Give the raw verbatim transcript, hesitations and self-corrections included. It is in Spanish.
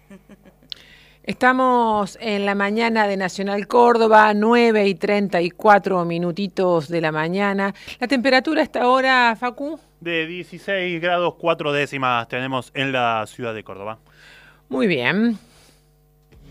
Estamos en la mañana de Nacional Córdoba, nueve y treinta y cuatro minutitos de la mañana. La temperatura a esta hora, Facu. De dieciséis grados cuatro décimas tenemos en la ciudad de Córdoba. Muy bien.